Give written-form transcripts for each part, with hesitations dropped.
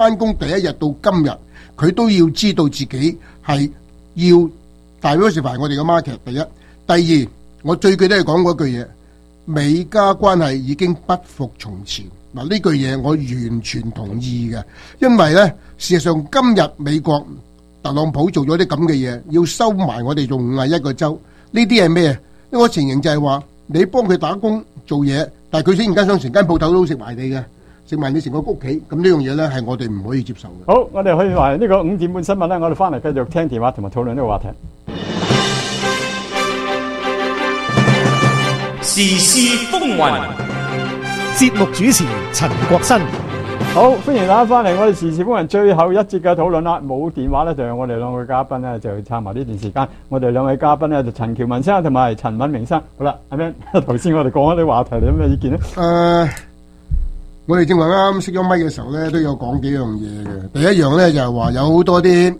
翻工第一日到今日，佢都要知道自己係要diversify我哋嘅 market。第一，第二，我最記得係講嗰句嘢，美加關係已經不復從前。嗱，呢句嘢我完全同意嘅，因為呢，事實上今日美國特朗普做咗啲咁嘅嘢，要收埋我哋做51個州，呢啲係咩？呢個情形就係話你幫佢打工做嘢，但係佢突然間想成間鋪頭都食埋你嘅。食埋你成個屋企，咁呢樣嘢咧係我哋唔可以接受嘅。 好，我哋去埋呢個5點半新聞咧，我哋翻嚟繼續聽電話同埋討論呢個話題。 時事風雲， 節目主持陳國新。 好，歡迎大家翻嚟我哋時事風雲最後一節嘅討論啦。冇電話咧，就由我哋兩位嘉賓咧就參埋呢段時間。我哋兩位嘉賓咧就陳喬文生同埋陳敏明生。好啦，阿 Man，頭先我哋講嗰啲話題，你有咩意見咧？ 我哋正話啱熄咗咪嘅時候咧，都有講幾樣嘢嘅。第一樣咧就係話有好多啲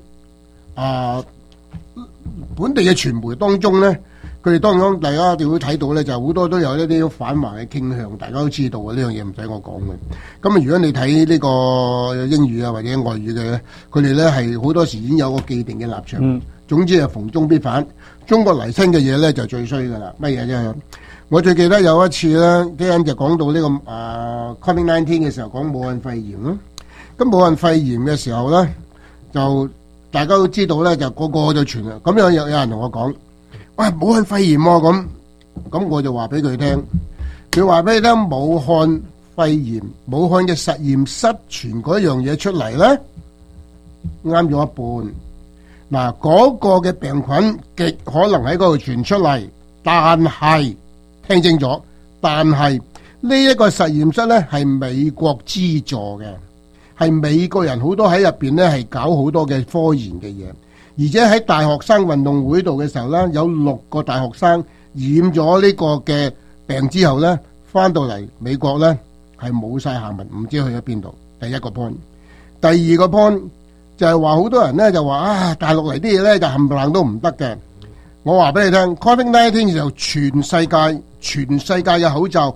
本地嘅傳媒當中咧，佢哋當然大家都會睇到咧，就好多都有一啲反華嘅傾向，大家都知道嘅，呢樣嘢唔使我講嘅。咁啊，如果你睇呢個英語啊或者外語嘅，佢哋咧係好多時已經有個既定嘅立場。總之係逢中必反，中國嚟親嘅嘢咧就最衰噶啦。乜嘢啫？我最記得有一次咧，啲人就講到呢個COVID-19 嘅時候，講武漢肺炎咯。咁武漢肺炎嘅時候咧，就大家都知道咧，就個個就傳啦。咁有人同我講，哇，武漢肺炎喎，咁我就話俾佢聽，佢話俾你聽，武漢肺炎，武漢嘅實驗室傳嗰樣嘢出嚟咧，啱咗一半。嗱，嗰個嘅病菌極可能喺嗰度傳出嚟，但係聽清楚，但係呢一個實驗室咧係美國資助嘅，係美國人好多喺入邊咧係搞好多嘅科研嘅嘢，而且喺大學生運動會度嘅時候咧，有6個大學生染咗呢個嘅病之後咧，翻到嚟美國咧係冇晒下文，唔知去咗邊度。第一個 point， 第二個 point 就係話好多人咧就話大陸嚟啲嘢咧就冚唪唥都唔得嘅。我話俾你聽 ，COVID-19 就全世界嘅口罩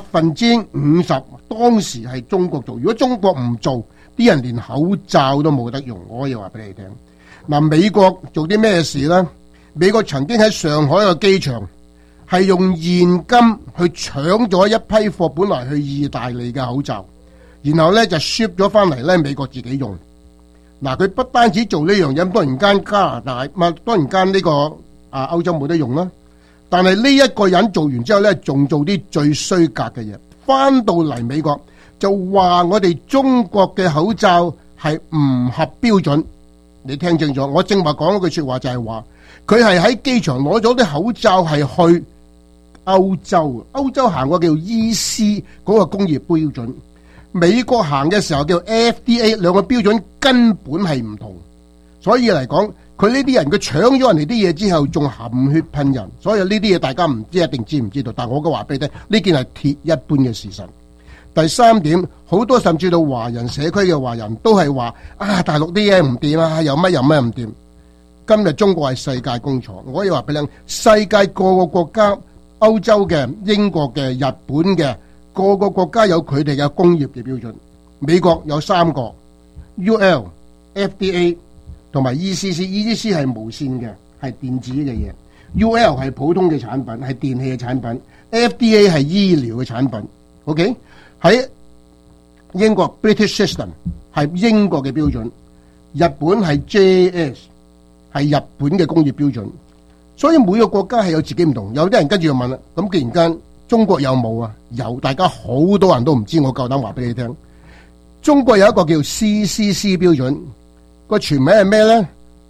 50%當時係中國做，如果中國唔做，啲人連口罩都冇得用。我可以話俾你聽。嗱，美國做啲咩事呢？美國曾經喺上海嘅機場係用現金去搶咗一批貨，本來去意大利嘅口罩，然後呢就 ship 咗翻嚟呢美國自己用。嗱，佢不單止做呢樣嘢，當然間加拿大，當然間呢個歐洲冇得用啦。但係呢一個人做完之後呢，仲做啲最衰格嘅嘢，翻到嚟美國就話我哋中國嘅口罩係唔合標準。你聽清楚，我正話講一句說話就係話，佢係喺機場攞咗啲口罩係去歐洲行過叫 EC 嗰個工業標準，美國行嘅時候叫 FDA， 兩個標準根本係唔同。所以嚟講，佢呢啲人佢搶咗人哋啲嘢之後，仲含血噴人。所以呢啲嘢大家唔知一定知唔知道，但我嘅話俾你聽，呢件係鐵一般嘅事實。第三點，好多甚至到華人社區嘅華人都係話大陸啲嘢唔掂啊，有乜唔掂。今日中國係世界工廠，我可以話俾你聽，世界各個國家，歐洲嘅、英國嘅、日本嘅，各個國家有佢哋嘅工業嘅標準。美國有3個 UL、FDA 同埋 ECC 係無線嘅，係電子嘅嘢。UL 係普通嘅產品，係電器嘅產品。FDA 係醫療嘅產品。OK， 喺英國 British System 係英國嘅標準，日本係 JS 係日本嘅工業標準。所以每個國家係有自己唔同。有啲人跟住就問啦，咁既然間中國有冇啊？有，大家好多人都唔知，我夠膽話俾你聽。中國有一個叫 CCC 標準。個全名係咩呢？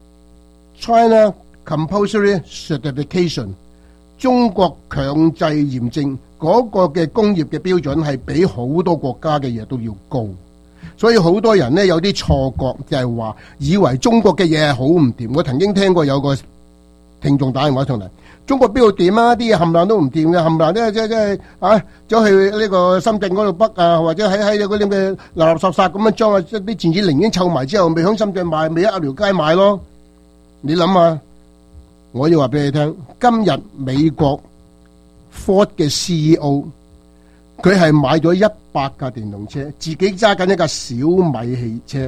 China Compulsory Certification， 中國強制驗證嗰個嘅工業嘅標準係比好多國家嘅嘢都要高，所以好多人呢有啲錯覺，就係話以為中國嘅嘢係好唔掂。我曾經聽過有個聽眾打電話上嚟，中國邊度掂啊？啲嘢冚唪唥都唔掂嘅，冚唪唥即係走去呢個深圳嗰度北啊，或者喺嗰啲嘅垃圾圾咁樣將啲電子零件湊埋之後，未響深圳賣，未喺條街買咯。你諗下，我要話俾你聽，今日美國 Ford 嘅 CEO 佢係買咗100架電動車，自己揸緊一架小米汽車。